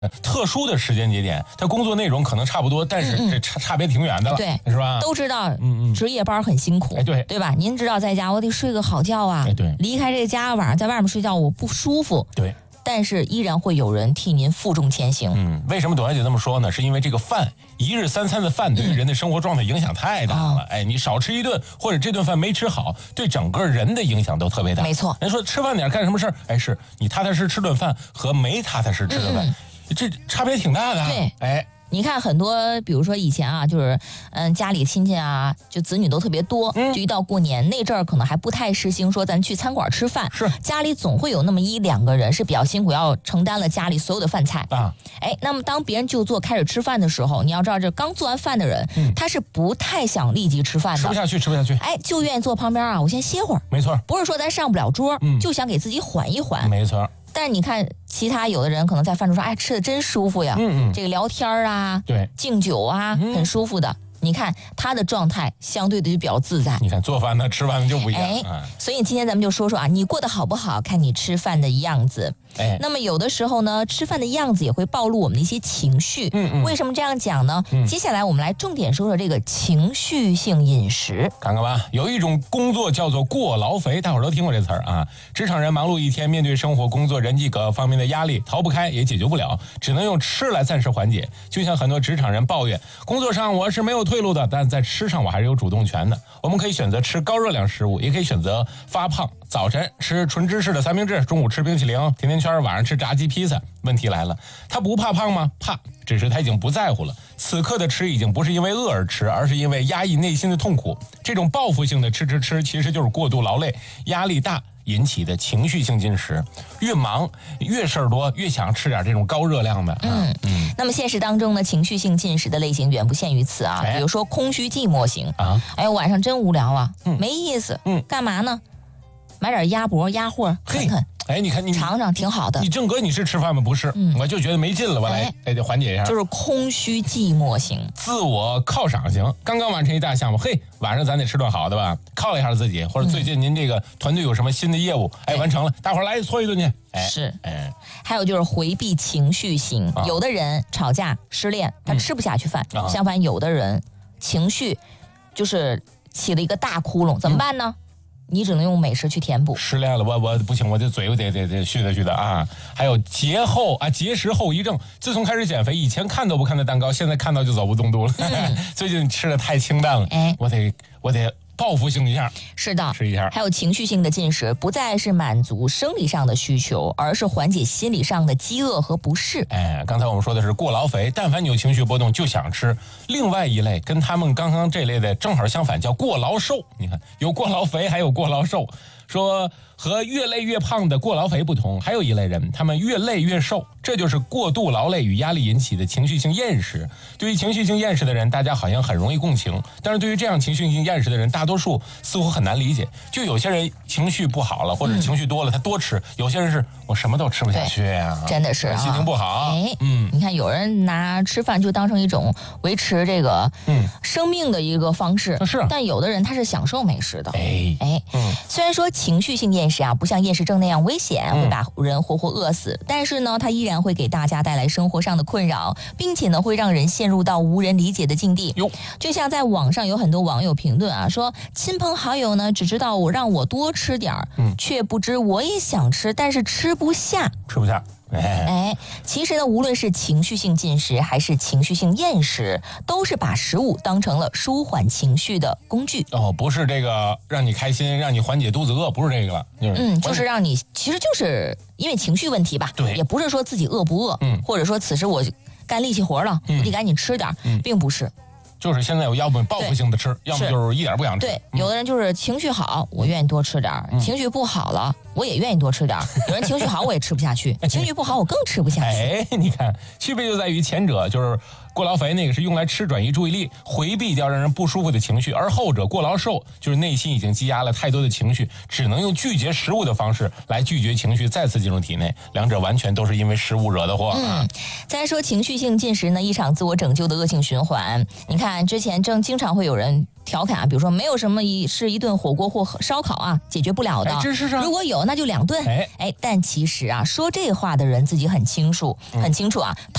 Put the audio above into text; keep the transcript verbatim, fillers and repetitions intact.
特殊的时间节点，他工作内容可能差不多，但是这差、嗯、差别挺远的了， 对， 是吧？ 都知道，嗯嗯，值夜班很辛苦， 哎，对， 对吧？您知道在家我得睡个好觉啊， 哎，对， 离开这个家晚上在外面睡觉我不舒服， 对。 但是依然会有人替您负重前行。 嗯，为什么董小姐这么说呢？是因为这个饭，一日三餐的饭对于人的生活状态影响太大了。嗯、哎，你少吃一顿，或者这顿饭没吃好，对整个人的影响都特别大。 没错， 人说吃饭点干什么事儿？哎，是你踏踏实实吃顿饭和没踏踏实实吃顿饭，嗯、这差别挺大的。 对， 哎。 你看很多，比如说以前啊，就是嗯，家里亲戚啊，就子女都特别多，嗯、就一到过年那阵儿，可能还不太实行说咱去餐馆吃饭， 是家里总会有那么一两个人是比较辛苦，要承担了家里所有的饭菜啊。 哎，那么当别人就坐开始吃饭的时候，你要知道，这刚做完饭的人，嗯、他是不太想立即吃饭的， 吃不下去，吃不下去， 哎，就愿意坐旁边啊，我先歇会儿。 没错， 不是说咱上不了桌，嗯、就想给自己缓一缓。 没错。 但是你看，其他有的人可能在饭桌上，哎，吃的真舒服呀， 嗯嗯， 这个聊天啊， 对， 敬酒啊，嗯、很舒服的。你看他的状态相对的就比较自在。 你看做饭的吃饭的就不一样。 哎，嗯、所以今天咱们就说说啊，你过得好不好，看你吃饭的样子。 哎， 那么有的时候呢，吃饭的样子也会暴露我们的一些情绪。 嗯嗯。 为什么这样讲呢？ 嗯、 接下来我们来重点说说这个情绪性饮食。 看看吧，有一种工作叫做过劳肥，大伙儿都听过这词儿啊。职场人忙碌一天，面对生活、工作、人际各方面的压力，逃不开也解决不了，只能用吃来暂时缓解。就像很多职场人抱怨，工作上我是没有退路的，但在吃上我还是有主动权的。我们可以选择吃高热量食物，也可以选择发胖。早晨吃纯芝士的三明治，中午吃冰淇淋、甜甜圈，晚上吃炸鸡披萨。问题来了，他不怕胖吗？怕，只是他已经不在乎了。此刻的吃已经不是因为饿而吃，而是因为压抑内心的痛苦。这种报复性的吃吃吃，其实就是过度劳累、压力大引起的情绪性进食。越忙越事儿多，越想吃点这种高热量的。 嗯嗯。那么现实当中呢，情绪性进食的类型远不限于此啊。哎、比如说空虚寂寞型啊，哎，晚上真无聊啊，嗯、没意思，嗯，干嘛呢？买点鸭脖、鸭货啃啃。 哎，你看你尝尝挺好的。 你正哥你是吃饭吗？不是，嗯、我就觉得没劲了，我来哎得缓解一下。 就是空虚寂寞型， 自我犒赏型。刚刚完成一大项目，嘿，晚上咱得吃顿好的吧，犒一下自己。或者最近您这个团队有什么新的业务，哎，完成了，大伙儿来搓一顿去。哎， 是，哎，还有就是回避情绪型，啊、有的人吵架、失恋，他吃不下去饭；嗯、相反，有的人情绪就是起了一个大窟窿，怎么办呢？嗯，你只能用美食去填补。 失恋了，我我不行，我这嘴我得得得续的续的啊！还有节后啊，节食后遗症。自从开始减肥，以前看都不看的蛋糕，现在看到就走不动路了。嗯、最近吃的太清淡了，哎，我得我得报复性一下。 是的， 吃一下。 还有情绪性的进食，不再是满足生理上的需求，而是缓解心理上的饥饿和不适。 哎，刚才我们说的是过劳肥，但凡你有情绪波动就想吃。另外一类跟他们刚刚这类的正好相反，叫过劳瘦。你看，有过劳肥，还有过劳瘦。说和越累越胖的过劳肥不同，还有一类人，他们越累越瘦，这就是过度劳累与压力引起的情绪性厌食。对于情绪性厌食的人，大家好像很容易共情，但是对于这样情绪性厌食的人，大多数似乎很难理解。就有些人情绪不好了，或者情绪多了，他多吃；有些人是我什么都吃不下去呀、啊， 真的是、啊、 心情不好。 哎，嗯，你看有人拿吃饭就当成一种维持这个嗯生命的一个方式， 是， 但有的人他是享受美食的。 哎哎，嗯，虽然说情绪性厌食啊，不像厌食症那样危险，会把人活活饿死，嗯、但是呢，它依然会给大家带来生活上的困扰，并且呢，会让人陷入到无人理解的境地。就像在网上有很多网友评论啊，说亲朋好友呢，只知道我让我多吃点儿，嗯，却不知我也想吃，但是吃不下， 吃不下。 哎，其实呢，无论是情绪性进食还是情绪性厌食，都是把食物当成了舒缓情绪的工具。 哦，不是这个让你开心，让你缓解肚子饿，不是这个了。 就是、嗯，就是让你，其实就是因为情绪问题吧。 对， 也不是说自己饿不饿，嗯，或者说此时我干力气活了，嗯、我得赶紧吃点，嗯，并不是。 就是现在我要不报复性的吃，要么就是一点不想吃。 对，有的人就是情绪好，我愿意多吃点；嗯、情绪不好了，我也愿意多吃点。有人情绪好，我也吃不下去；情绪不好，我更吃不下去。 哎，你看，区别就在于前者就是过劳肥，那个是用来吃转移注意力，回避掉让人不舒服的情绪；而后者过劳瘦，就是内心已经积压了太多的情绪，只能用拒绝食物的方式来拒绝情绪再次进入体内。两者完全都是因为食物惹的祸。 嗯，再说情绪性进食呢，一场自我拯救的恶性循环。你看，之前正经常会有人调侃啊，比如说没有什么一是一顿火锅或烧烤啊解决不了的， 这是啊， 如果有那就两顿。 哎哎，但其实啊，说这话的人自己很清楚，很清楚啊。